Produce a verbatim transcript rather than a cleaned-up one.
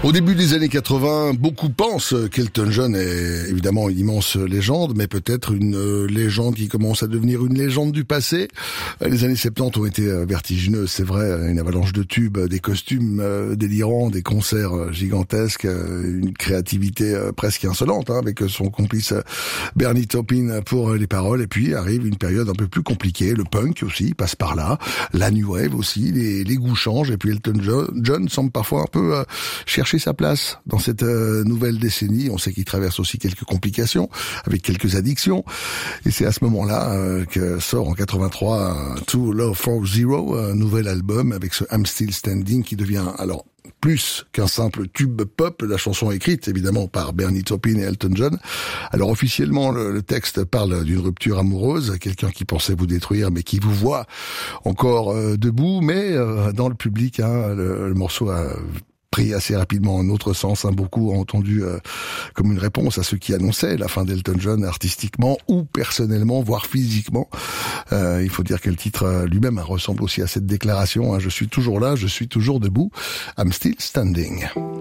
Au début des années quatre-vingts, beaucoup pensent qu'Elton John est évidemment une immense légende, mais peut-être une légende qui commence à devenir une légende du passé. Les années soixante-dix ont été vertigineuses, c'est vrai, une avalanche de tubes, des costumes délirants, des concerts gigantesques, une créativité presque insolente, hein, avec son complice Bernie Taupin pour les paroles, et puis arrive une période un peu plus compliquée, le punk aussi passe par là, la new wave aussi, les, les goûts changent, et puis Elton John, John semble parfois un peu euh, chercher sa place dans cette euh, nouvelle décennie. On sait qu'il traverse aussi quelques complications, avec quelques addictions, et c'est à ce moment-là euh, que sort en quatre-vingt-trois euh, To Love for Zero, un nouvel album avec ce I'm Still Standing qui devient alors plus qu'un simple tube pop, la chanson écrite évidemment par Bernie Taupin et Elton John. Alors officiellement, le, le texte parle d'une rupture amoureuse, quelqu'un qui pensait vous détruire mais qui vous voit encore euh, debout, mais euh, dans le public, hein, le, le morceau a pris assez rapidement un autre sens, hein. Beaucoup ont entendu euh, comme une réponse à ceux qui annonçaient la fin d'Elton John artistiquement ou personnellement, voire physiquement. Euh, il faut dire que le titre lui-même ressemble aussi à cette déclaration, hein. Je suis toujours là, je suis toujours debout. I'm still standing.